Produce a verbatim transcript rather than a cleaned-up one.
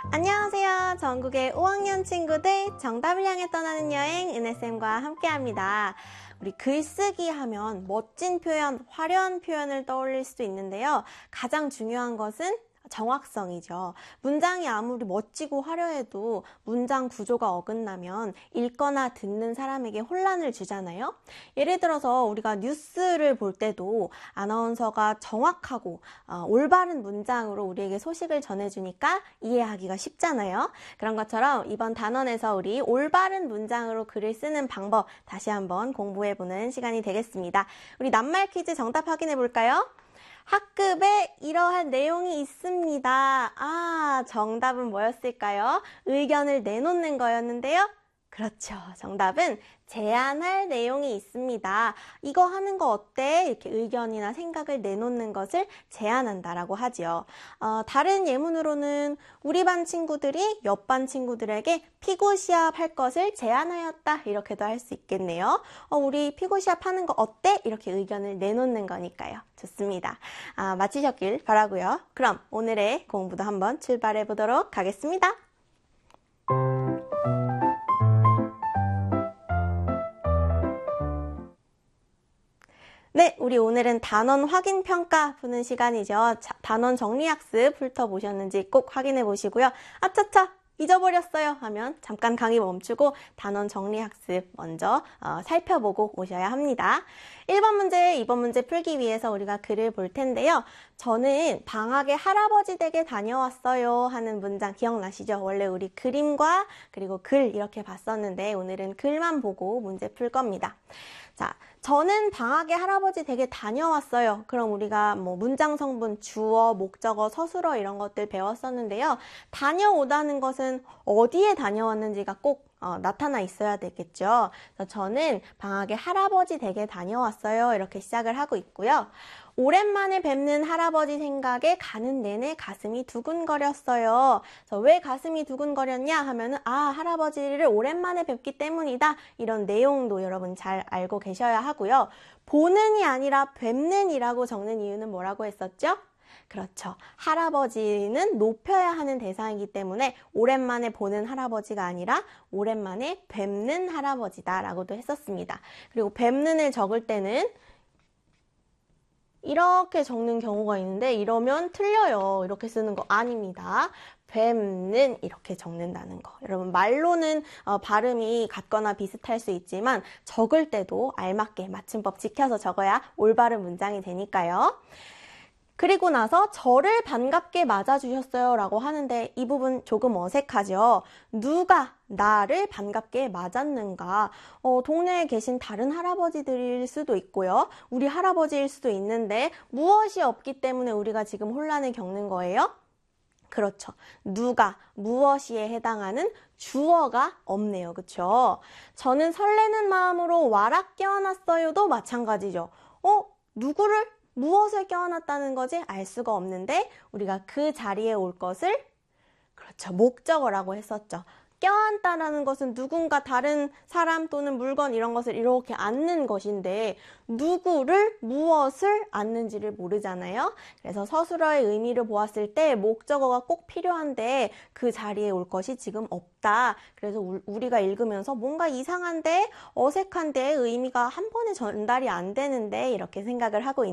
안녕하세요. 전국의 오 학년 친구들 정답을 향해 떠나는 여행 은혜쌤과 함께합니다. 우리 글쓰기 하면 멋진 표현, 화려한 표현을 떠올릴 수도 있는데요. 가장 중요한 것은 정확성이죠. 문장이 아무리 멋지고 화려해도 문장 구조가 어긋나면 읽거나 듣는 사람에게 혼란을 주잖아요. 예를 들어서 우리가 뉴스를 볼 때도 아나운서가 정확하고 어, 올바른 문장으로 우리에게 소식을 전해주니까 이해하기가 쉽잖아요. 그런 것처럼 이번 단원에서 우리 올바른 문장으로 글을 쓰는 방법 다시 한번 공부해보는 시간이 되겠습니다. 우리 낱말 퀴즈 정답 확인해 볼까요? 학급에 이러한 내용이 있습니다. 아, 정답은 뭐였을까요? 의견을 내놓는 거였는데요. 그렇죠. 정답은 제안할 내용이 있습니다. 이거 하는 거 어때? 이렇게 의견이나 생각을 내놓는 것을 제안한다라고 하지요. 어, 다른 예문으로는 우리 반 친구들이 옆반 친구들에게 피구 시합 할 것을 제안하였다. 이렇게도 할 수 있겠네요. 어, 우리 피구 시합 하는 거 어때? 이렇게 의견을 내놓는 거니까요. 좋습니다. 아, 마치셨길 바라고요. 그럼 오늘의 공부도 한번 출발해 보도록 하겠습니다. 네, 우리 오늘은 단원 확인 평가 푸는 시간이죠. 자, 단원 정리학습 훑어보셨는지 꼭 확인해 보시고요. 아차차! 잊어버렸어요 하면 잠깐 강의 멈추고 단원 정리학습 먼저 어, 살펴보고 오셔야 합니다. 일 번 문제, 이 번 문제 풀기 위해서 우리가 글을 볼 텐데요. 저는 방학에 할아버지 댁에 다녀왔어요 하는 문장 기억나시죠? 원래 우리 그림과 그리고 글 이렇게 봤었는데 오늘은 글만 보고 문제 풀 겁니다. 자, 저는 방학에 할아버지 댁에 다녀왔어요. 그럼 우리가 뭐 문장 성분, 주어, 목적어, 서술어 이런 것들 배웠었는데요. 다녀오다는 것은 어디에 다녀왔는지가 꼭 어, 나타나 있어야 되겠죠. 그래서 저는 방학에 할아버지 댁에 다녀왔어요. 이렇게 시작을 하고 있고요. 오랜만에 뵙는 할아버지 생각에 가는 내내 가슴이 두근거렸어요. 그래서 왜 가슴이 두근거렸냐 하면은 아 할아버지를 오랜만에 뵙기 때문이다. 이런 내용도 여러분 잘 알고 계셔야 하고요. 보는이 아니라 뵙는이라고 적는 이유는 뭐라고 했었죠? 그렇죠. 할아버지는 높여야 하는 대상이기 때문에 오랜만에 보는 할아버지가 아니라 오랜만에 뵙는 할아버지다 라고도 했었습니다. 그리고 뵙는을 적을 때는 이렇게 적는 경우가 있는데 이러면 틀려요. 이렇게 쓰는 거 아닙니다. 뵙는 이렇게 적는다는 거. 여러분 말로는 어, 발음이 같거나 비슷할 수 있지만 적을 때도 알맞게 맞춤법 지켜서 적어야 올바른 문장이 되니까요. 그리고 나서 저를 반갑게 맞아주셨어요 라고 하는데 이 부분 조금 어색하죠. 누가 나를 반갑게 맞았는가? 어, 동네에 계신 다른 할아버지들일 수도 있고요. 우리 할아버지일 수도 있는데 무엇이 없기 때문에 우리가 지금 혼란을 겪는 거예요? 그렇죠. 누가, 무엇이에 해당하는 주어가 없네요. 그렇죠? 저는 설레는 마음으로 와락 껴안았어요도 마찬가지죠. 어? 누구를? 무엇을 껴안았다는 거지? 알 수가 없는데 우리가 그 자리에 올 것을 그렇죠. 목적어라고 했었죠. 껴안다라는 것은 누군가 다른 사람 또는 물건 이런 것을 이렇게 안는 것인데 누구를 무엇을 안는지를 모르잖아요. 그래서 서술어의 의미를 보았을 때 목적어가 꼭 필요한데 그 자리에 올 것이 지금 없다. 그래서 우리가 읽으면서 뭔가 이상한데 어색한데 의미가 한 번에 전달이 안 되는데 이렇게 생각을 하고 있는